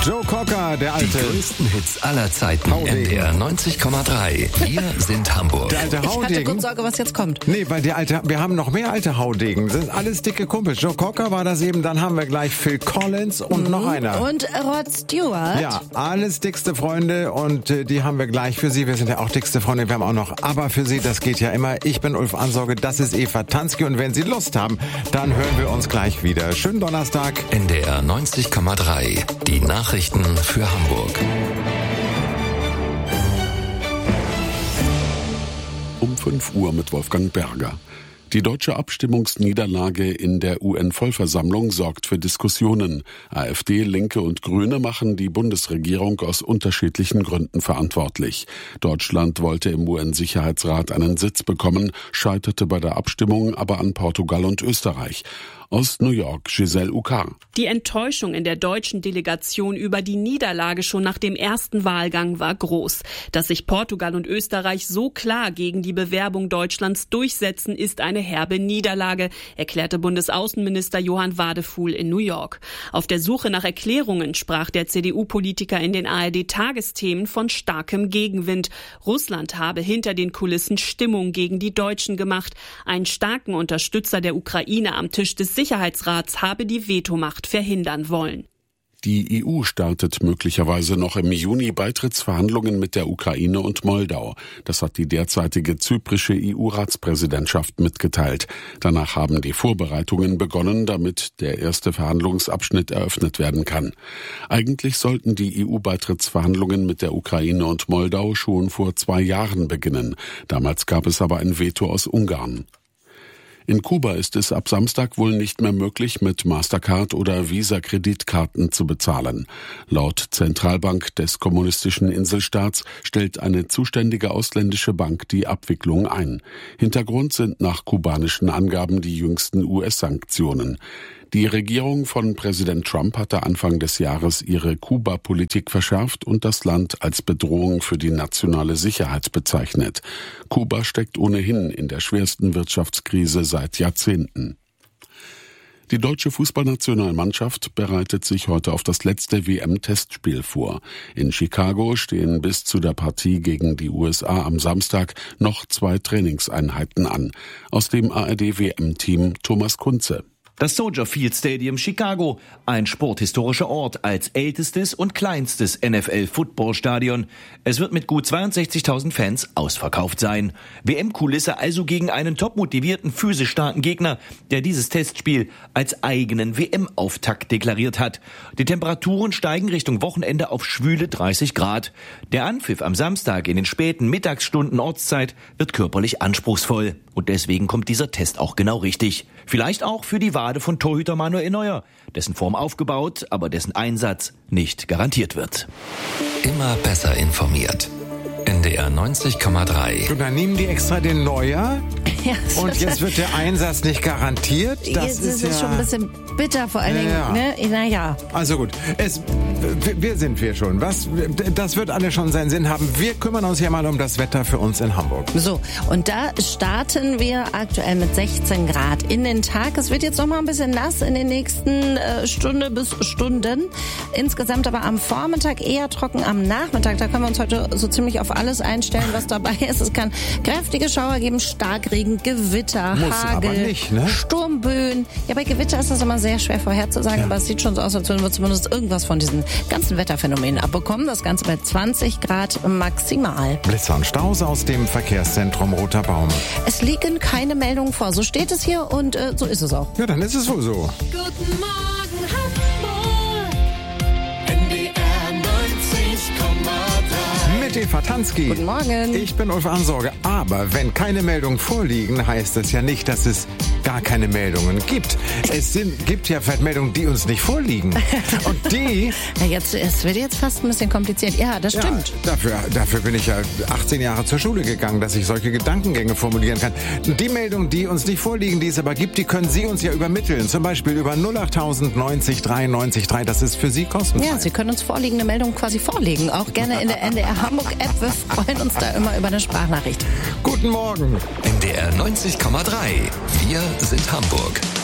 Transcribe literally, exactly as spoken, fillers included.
Joe Cocker, der alte. Die größten Hits aller Zeiten. Haudegen. N D R neunzig Komma drei. Wir sind Hamburg. Der alte Ich hatte Haudegen. kurz Sorge, was jetzt kommt. Nee, weil die alte, wir haben noch mehr alte Haudegen. Das sind alles dicke Kumpels. Joe Cocker war das eben, dann haben wir gleich Phil Collins und mhm. noch einer. Und Rod Stewart. Ja, alles dickste Freunde und äh, die haben wir gleich für Sie. Wir sind ja auch dickste Freunde, wir haben auch noch Aber für Sie, das geht ja immer. Ich bin Ulf Ansorge, das ist Eva Tansky und wenn Sie Lust haben, dann hören wir uns gleich wieder. Schönen Donnerstag. N D R neunzig Komma drei. Die Nachrichten für Hamburg. Um fünf Uhr mit Wolfgang Berger. Die deutsche Abstimmungsniederlage in der U N-Vollversammlung sorgt für Diskussionen. AfD, Linke und Grüne machen die Bundesregierung aus unterschiedlichen Gründen verantwortlich. Deutschland wollte im U N-Sicherheitsrat einen Sitz bekommen, scheiterte bei der Abstimmung aber an Portugal und Österreich. Aus New York, Giselle Ukar. Die Enttäuschung in der deutschen Delegation über die Niederlage schon nach dem ersten Wahlgang war groß. Dass sich Portugal und Österreich so klar gegen die Bewerbung Deutschlands durchsetzen, ist eine herbe Niederlage, erklärte Bundesaußenminister Johann Wadefuhl in New York. Auf der Suche nach Erklärungen sprach der C D U-Politiker in den A R D-Tagesthemen von starkem Gegenwind. Russland habe hinter den Kulissen Stimmung gegen die Deutschen gemacht. Einen starken Unterstützer der Ukraine am Tisch des Sicherheitsrats habe die Vetomacht verhindern wollen. Die E U startet möglicherweise noch im Juni Beitrittsverhandlungen mit der Ukraine und Moldau. Das hat die derzeitige zyprische E U-Ratspräsidentschaft mitgeteilt. Danach haben die Vorbereitungen begonnen, damit der erste Verhandlungsabschnitt eröffnet werden kann. Eigentlich sollten die E U-Beitrittsverhandlungen mit der Ukraine und Moldau schon vor zwei Jahren beginnen. Damals gab es aber ein Veto aus Ungarn. In Kuba ist es ab Samstag wohl nicht mehr möglich, mit Mastercard oder Visa-Kreditkarten zu bezahlen. Laut Zentralbank des kommunistischen Inselstaats stellt eine zuständige ausländische Bank die Abwicklung ein. Hintergrund sind nach kubanischen Angaben die jüngsten U S-Sanktionen. Die Regierung von Präsident Trump hatte Anfang des Jahres ihre Kuba-Politik verschärft und das Land als Bedrohung für die nationale Sicherheit bezeichnet. Kuba steckt ohnehin in der schwersten Wirtschaftskrise seit Jahrzehnten. Die deutsche Fußballnationalmannschaft bereitet sich heute auf das letzte W M-Testspiel vor. In Chicago stehen bis zu der Partie gegen die U S A am Samstag noch zwei Trainingseinheiten an. Aus dem A R D-W M-Team Thomas Kunze. Das Soldier Field Stadium Chicago, ein sporthistorischer Ort als ältestes und kleinstes N F L-Footballstadion. Es wird mit gut zweiundsechzigtausend Fans ausverkauft sein. W M-Kulisse also gegen einen topmotivierten, physisch starken Gegner, der dieses Testspiel als eigenen W M-Auftakt deklariert hat. Die Temperaturen steigen Richtung Wochenende auf schwüle dreißig Grad. Der Anpfiff am Samstag in den späten Mittagsstunden Ortszeit wird körperlich anspruchsvoll. Und deswegen kommt dieser Test auch genau richtig. Vielleicht auch für die Wade von Torhüter Manuel Neuer, dessen Form aufgebaut, aber dessen Einsatz nicht garantiert wird. Immer besser informiert. N D R neunzig Komma drei. Und dann nehmen die extra den Neuer Ja, und jetzt wird der Einsatz nicht garantiert. Das jetzt ist, ist ja es schon ein bisschen bitter, vor allen Dingen. Ja. Ne? Naja. Also gut, es, wir sind wir schon. Was, das wird alles schon seinen Sinn haben. Wir kümmern uns ja mal um das Wetter für uns in Hamburg. So, und da starten wir aktuell mit sechzehn Grad in den Tag. Es wird jetzt noch mal ein bisschen nass in den nächsten äh, Stunde bis Stunden. Insgesamt aber am Vormittag eher trocken, am Nachmittag. Da können wir uns heute so ziemlich auf alles einstellen, was dabei ist. Es kann kräftige Schauer geben, Starkregen, Gewitter, Muss Hagel, aber nicht, ne? Sturmböen. Ja, bei Gewitter ist das immer sehr schwer vorherzusagen, ja. Aber es sieht schon so aus, als würden wir zumindest irgendwas von diesen ganzen Wetterphänomenen abbekommen. Das Ganze bei zwanzig Grad maximal. Blitzer und Staus aus dem Verkehrszentrum Roter Baum. Es liegen keine Meldungen vor. So steht es hier und äh, so ist es auch. Ja, dann ist es wohl so. Guten Morgen, Hamburg. N D R neunzig Komma drei. Mit Eva Tansky. Guten Morgen. Ich bin Ulf Ansorge. Aber wenn keine Meldungen vorliegen, heißt das ja nicht, dass es gar keine Meldungen gibt. Es sind, gibt ja vielleicht Meldungen, die uns nicht vorliegen. Und die... Ja, jetzt, es wird jetzt fast ein bisschen kompliziert. Ja, das stimmt. Ja, dafür, dafür bin ich ja achtzehn Jahre zur Schule gegangen, dass ich solche Gedankengänge formulieren kann. Die Meldungen, die uns nicht vorliegen, die es aber gibt, die können Sie uns ja übermitteln. Zum Beispiel über null acht neunzig drei neunzig drei. Das ist für Sie kostenfrei. Ja, Sie können uns vorliegende Meldungen quasi vorlegen. Auch gerne in der N D R Hamburg-App. Wir freuen uns da immer über eine Sprachnachricht. Guten Morgen. N D R neunzig Komma drei. Wir sind Hamburg.